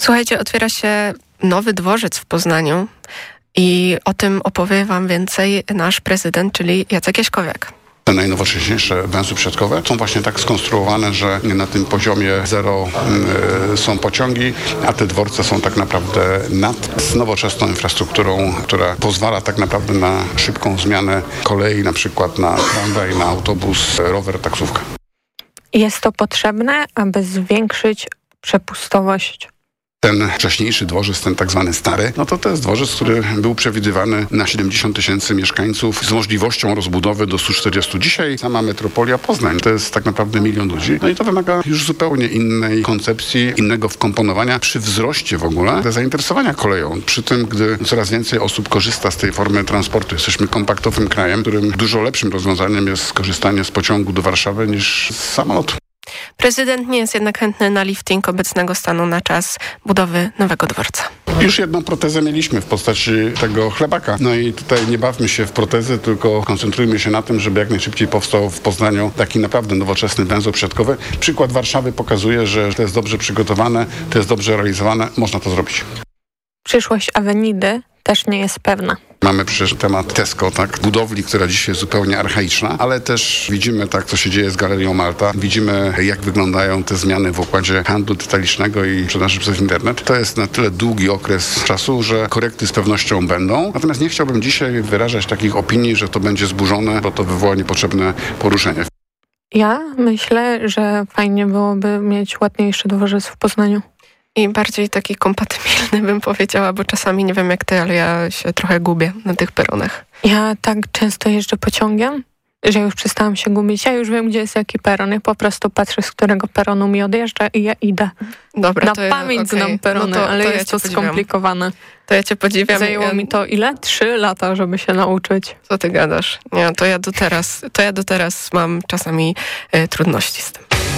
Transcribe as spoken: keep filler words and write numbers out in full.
Słuchajcie, otwiera się nowy dworzec w Poznaniu i o tym opowie wam więcej nasz prezydent, czyli Jacek Jaśkowiak. Te najnowocześniejsze węzły przesiadkowe są właśnie tak skonstruowane, że na tym poziomie zero y, są pociągi, a te dworce są tak naprawdę nad z nowoczesną infrastrukturą, która pozwala tak naprawdę na szybką zmianę kolei, na przykład na tramwaj, na autobus, rower, taksówkę. Jest to potrzebne, aby zwiększyć przepustowość. Ten wcześniejszy dworzec, ten tak zwany stary, no to to jest dworzec, który był przewidywany na siedemdziesiąt tysięcy mieszkańców z możliwością rozbudowy do stu czterdziestu. Dzisiaj sama metropolia Poznań to jest tak naprawdę milion ludzi. No i to wymaga już zupełnie innej koncepcji, innego wkomponowania przy wzroście w ogóle zainteresowania koleją. Przy tym, gdy coraz więcej osób korzysta z tej formy transportu. Jesteśmy kompaktowym krajem, którym dużo lepszym rozwiązaniem jest korzystanie z pociągu do Warszawy niż z samolotu. Prezydent nie jest jednak chętny na lifting obecnego stanu na czas budowy nowego dworca. Już jedną protezę mieliśmy w postaci tego chlebaka. No i tutaj nie bawmy się w protezy, tylko koncentrujmy się na tym, żeby jak najszybciej powstał w Poznaniu taki naprawdę nowoczesny węzeł przesiadkowy. Przykład Warszawy pokazuje, że to jest dobrze przygotowane, to jest dobrze realizowane, można to zrobić. Przyszłość Awenidy też nie jest pewna. Mamy przecież temat Tesco, tak, budowli, która dzisiaj jest zupełnie archaiczna, ale też widzimy tak, co się dzieje z Galerią Malta. Widzimy, jak wyglądają te zmiany w układzie handlu detalicznego i sprzedaży przez internet. To jest na tyle długi okres czasu, że korekty z pewnością będą. Natomiast nie chciałbym dzisiaj wyrażać takich opinii, że to będzie zburzone, bo to wywoła niepotrzebne poruszenie. Ja myślę, że fajnie byłoby mieć ładniejszy dworzec w Poznaniu. I bardziej taki kompatybilny, bym powiedziała, bo czasami nie wiem jak ty, ale ja się trochę gubię na tych peronach. Ja tak często jeżdżę pociągiem, że już przestałam się gubić. Ja już wiem, gdzie jest jaki peron. Ja po prostu patrzę, z którego peronu mi odjeżdża i ja idę. Dobra, na to pamięć ja, okay. znam perony, no to, ale to jest ja to skomplikowane. To ja cię podziwiam. Zajęło ja... mi to ile? Trzy lata, żeby się nauczyć. Co ty gadasz? Nie, to ja do teraz, to ja do teraz mam czasami y, trudności z tym.